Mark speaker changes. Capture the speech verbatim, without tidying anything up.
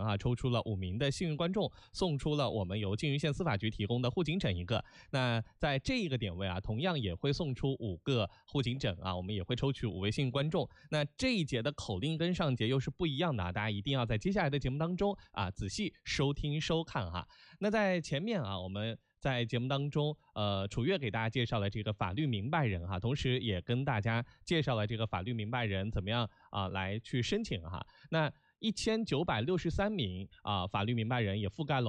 Speaker 1: 啊，抽出了五名的幸运观众，送出了我们由缙云县司法局提供的护颈枕一个。那在这一个点位啊，同样也会送出五个护颈枕啊，我们也会抽取五位幸运观众。那这一节的口令跟上节又是不一样的啊，大家一定要在接下来的节目当中啊仔细收听收看哈。那在前面啊，我们在节目当中，呃，楚月给大家介绍了这个法律明白人哈，同时也跟大家介绍了这个法律明白人怎么样啊来去申请哈。那一千九百六十三名啊法律明白人也覆盖了